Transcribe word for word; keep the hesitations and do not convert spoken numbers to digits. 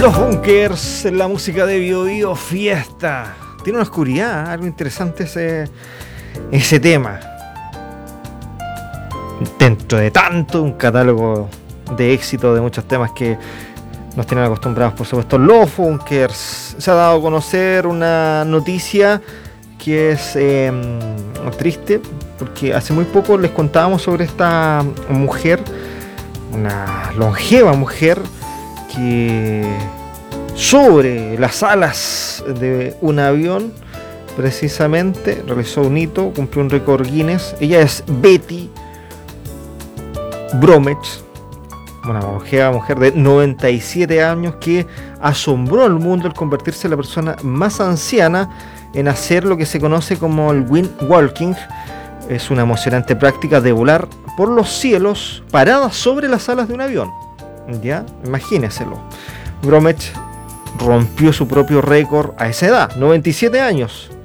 Los Bunkers, la música de Bio Bio Fiesta. Tiene una oscuridad, algo interesante ese, ese tema. Dentro de tanto, un catálogo de éxito de muchos temas que nos tienen acostumbrados, por supuesto, los Bunkers. Se ha dado a conocer una noticia que es eh, triste, porque hace muy poco les contábamos sobre esta mujer, una longeva mujer, que sobre las alas de un avión precisamente realizó un hito, cumplió un récord Guinness. Ella es Betty Bromwich, una longeva mujer de noventa y siete años que asombró al mundo al convertirse en la persona más anciana en hacer lo que se conoce como el wind walking. Es una emocionante práctica de volar por los cielos parada sobre las alas de un avión. Ya, imagíneselo. Bromwich rompió su propio récord a esa edad, noventa y siete años.